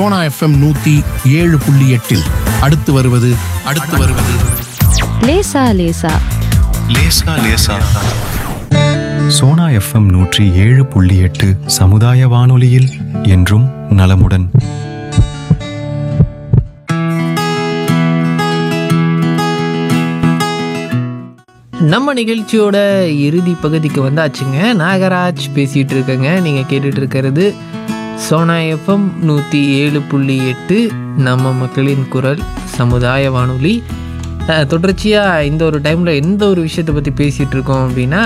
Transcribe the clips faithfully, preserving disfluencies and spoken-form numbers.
Sona FM நூத்தி ஏழு புள்ளி எட்டில் அடுத்து வருவது அடுத்து வருவது லேசா லேசா லேசா லேசா. சோனா எஃப்எம் நூற்றி ஏழு புள்ளி எட்டு சமுதாய வானொலியில் என்றும் நலமுடன். நம்ம நிகழ்ச்சியோட இறுதி பகுதிக்கு வந்தாச்சுங்க. நாகராஜ் பேசிகிட்டு இருக்கேங்க. நீங்கள் கேட்டுட்டு இருக்கிறது சோனா எஃப்எம் நூற்றி ஏழு புள்ளி எட்டு நம்ம மக்களின் குரல் சமுதாய வானொலி. அஹ், தொடர்ச்சியாக இந்த ஒரு டைமில் எந்த ஒரு விஷயத்தை பற்றி பேசிகிட்டு இருக்கோம் அப்படின்னா,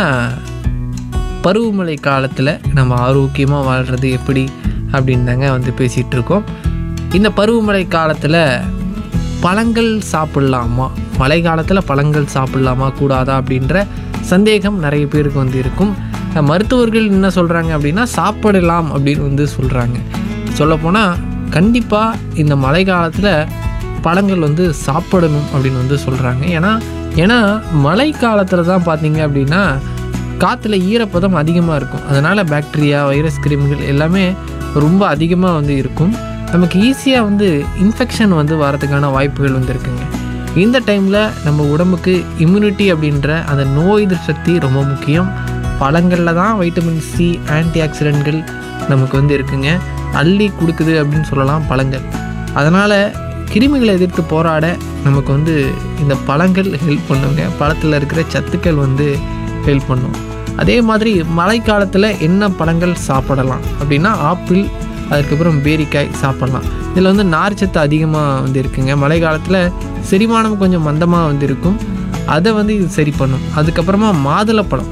பருவமழை காலத்தில் நம்ம ஆரோக்கியமாக வாழ்கிறது எப்படி அப்படின்னு தாங்க வந்து பேசிகிட்டு இருக்கோம். இந்த பருவமழை காலத்தில் பழங்கள் சாப்பிட்லாமா, மழை காலத்தில் பழங்கள் சாப்பிட்லாமா கூடாதா அப்படின்ற சந்தேகம் நிறைய பேருக்கு வந்து இருக்கும். மருத்துவர்கள் என்ன சொல்கிறாங்க அப்படின்னா சாப்பிடலாம் அப்படின்னு வந்து சொல்கிறாங்க. சொல்லப்போனால் கண்டிப்பாக இந்த மழை காலத்தில் பழங்கள் வந்து சாப்பிடணும் அப்படின்னு வந்து சொல்கிறாங்க. ஏன்னா ஏன்னா மழை காலத்தில் தான் பார்த்தீங்க அப்படின்னா காற்றுல ஈரப்பதம் அதிகமாக இருக்கும். அதனால் பாக்டீரியா, வைரஸ், கிருமிகள் எல்லாமே ரொம்ப அதிகமாக வந்து இருக்கும். நமக்கு ஈஸியாக வந்து இன்ஃபெக்ஷன் வந்து வரதுக்கான வாய்ப்புகள் வந்து இருக்குங்க. இந்த டைமில் நம்ம உடம்புக்கு இம்யூனிட்டி அப்படின்ற அந்த நோய் எதிர்ப்பு சக்தி ரொம்ப முக்கியம். பழங்களில் தான் வைட்டமின் சி, ஆன்டி ஆக்சிடென்ட்கள் நமக்கு வந்து இருக்குங்க, அள்ளி கொடுக்குது அப்படின்னு சொல்லலாம் பழங்கள். அதனால் கிருமிகளை எதிர்த்து போராட நமக்கு வந்து இந்த பழங்கள் ஹெல்ப் பண்ணுங்க. பழத்தில் இருக்கிற சத்துக்கள் வந்து ஹெல்ப் பண்ணும். அதே மாதிரி மழை காலத்தில் என்ன பழங்கள் சாப்பிடலாம் அப்படின்னா ஆப்பிள், அதுக்கப்புறம் பேரிக்காய் சாப்பிட்லாம். இதில் வந்து நார்ச்சத்து அதிகமாக வந்து இருக்குங்க. மழை காலத்தில் செரிமானம் கொஞ்சம் மந்தமாக வந்து இருக்கும், அதை வந்து இது சரி பண்ணும். அதுக்கப்புறமா மாதுளப்பழம்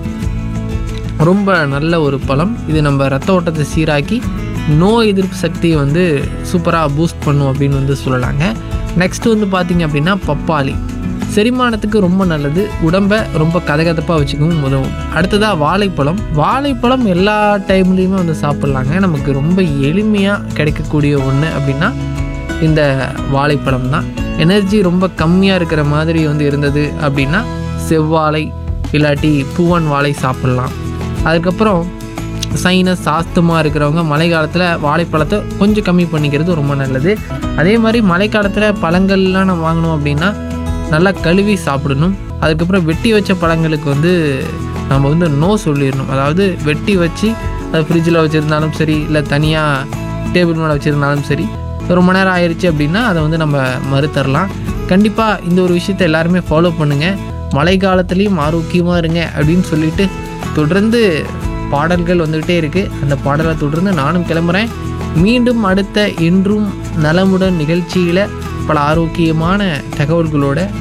ரொம்ப நல்ல ஒரு பழம். இது நம்ம ரத்த ஓட்டத்தை சீராக்கி நோய் எதிர்ப்பு சக்தியை வந்து சூப்பராக பூஸ்ட் பண்ணும் அப்படின்னு வந்து சொல்லலாங்க. நெக்ஸ்ட் வந்து பார்த்திங்க அப்படின்னா பப்பாளி செரிமானத்துக்கு ரொம்ப நல்லது, உடம்பை ரொம்ப கதகதப்பாக வச்சுக்கவும் உதவும். அடுத்ததாக வாழைப்பழம். வாழைப்பழம் எல்லா டைம்லேயுமே வந்து சாப்பிட்லாங்க. நமக்கு ரொம்ப எளிமையாக கிடைக்கக்கூடிய ஒன்று அப்படின்னா இந்த வாழைப்பழம் தான். எனர்ஜி ரொம்ப கம்மியாக இருக்கிற மாதிரி வந்து இருந்தது அப்படின்னா செவ்வாழை இல்லாட்டி பூவன் வாழை சாப்பிட்லாம். அதுக்கப்புறம் சைனஸ், ஆஸ்துமா இருக்கிறவங்க மழை காலத்தில் வாழைப்பழத்தை கொஞ்சம் கம்மி பண்ணிக்கிறது ரொம்ப நல்லது. அதே மாதிரி மழை காலத்தில் பழங்கள்லாம் நம்ம வாங்கினோம் அப்படின்னா நல்லா கழுவி சாப்பிடணும். அதுக்கப்புறம் வெட்டி வச்ச பழங்களுக்கு வந்து நம்ம வந்து நோ சொல்லிடணும். அதாவது வெட்டி வச்சு அது ஃப்ரிட்ஜில் வச்சுருந்தாலும் சரி, இல்லை தனியாக டேபிள் மேலே வச்சுருந்தாலும் சரி, ரொம்ப நேரம் ஆயிடுச்சு அப்படின்னா அதை வந்து நம்ம மறுத்தரலாம். கண்டிப்பாக இந்த ஒரு விஷயத்தை எல்லாருமே ஃபாலோ பண்ணுங்கள். மழை காலத்துலேயும் ஆரோக்கியமாக இருங்க அப்படின்னு சொல்லிட்டு தொடர்ந்து பாடல்கள் வந்துக்கிட்டே இருக்குது. அந்த பாடலை தொடர்ந்து நானும் கிளம்புறேன். மீண்டும் அடுத்த என்றும் நலமுடன் நிகழ்ச்சியில் பல ஆரோக்கியமான தகவல்களோட